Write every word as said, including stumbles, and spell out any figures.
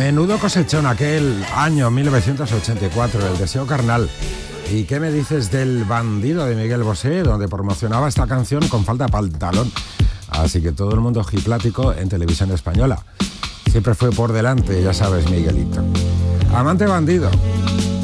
Menudo cosechón aquel año mil novecientos ochenta y cuatro, El deseo carnal. ¿Y qué me dices del Bandido de Miguel Bosé, donde promocionaba esta canción con falda pantalón? Así que todo el mundo ojiplático en televisión española. Siempre fue por delante, ya sabes, Miguelito. Amante bandido.